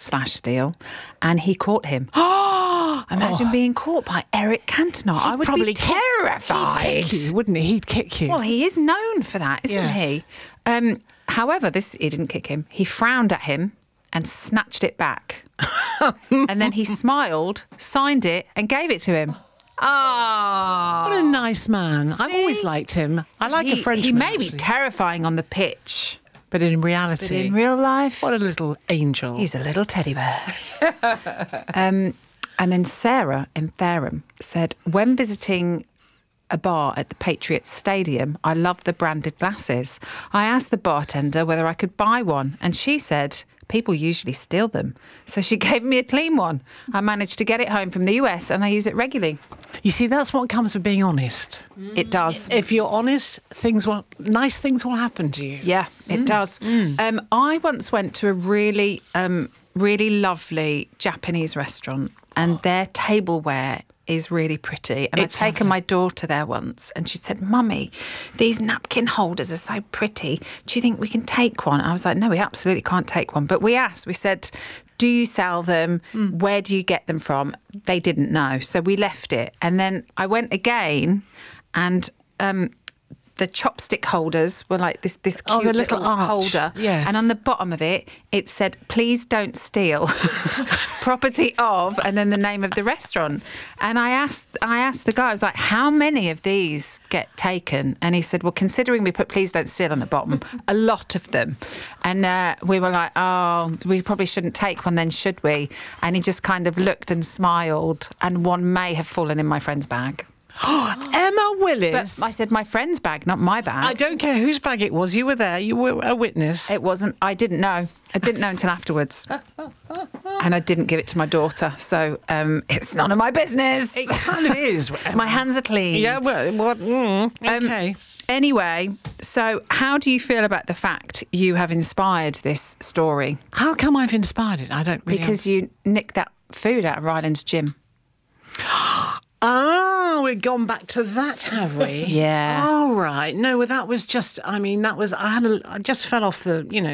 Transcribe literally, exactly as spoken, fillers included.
slash steal, and he caught him. Imagine oh. being caught by Eric Cantona. He'd I would probably be terrified. He'd kick you, wouldn't he? He'd kick you. Well, he is known for that, isn't yes. he? Um, however, this he didn't kick him. He frowned at him and snatched it back. And then he smiled, signed it, and gave it to him. Ah, oh, what a nice man! See? I've always liked him. I like he, a Frenchman. He may actually. be terrifying on the pitch, but in reality, but in real life, what a little angel. He's a little teddy bear. um, and then Sarah in Fareham said, when visiting a bar at the Patriots Stadium, I love the branded glasses. I asked the bartender whether I could buy one, and she said people usually steal them. So she gave me a clean one. I managed to get it home from the U S and I use it regularly. You see, that's what comes with being honest. It does. If you're honest, things will, nice things will happen to you. Yeah, it mm. does. Mm. Um, I once went to a really, um, really lovely Japanese restaurant, and their tableware is really pretty. And It's I'd taken lovely. my daughter there once, and she said, Mummy, these napkin holders are so pretty. Do you think we can take one? I was like, no, we absolutely can't take one. But we asked, we said, do you sell them? Mm. Where do you get them from? They didn't know. So we left it. And then I went again, and um, the chopstick holders were like this, this cute oh, the little, little arch. holder. Yes. And on the bottom of it, it said, please don't steal. Property of, and then the name of the restaurant. And I asked I asked the guy, I was like, how many of these get taken? And he said, well, considering we put please don't steal on the bottom, a lot of them. And uh, we were like, oh, we probably shouldn't take one then, should we? And he just kind of looked and smiled, and one may have fallen in my friend's bag. Emma Willis. But I said my friend's bag, not my bag. I don't care whose bag it was. You were there. You were a witness. It wasn't. I didn't know. I didn't know until afterwards. And I didn't give it to my daughter. So um, it's none of my business. It kind of is. My hands are clean. Yeah, well, what? Mm, okay. Um, anyway, so how do you feel about the fact you have inspired this story? How come I've inspired it? I don't really Because you nicked that food out of Ryland's gym. Oh, we've gone back to that, have we? Yeah. All right. No, well, that was just, I mean, that was, I had a, I just fell off the, you know,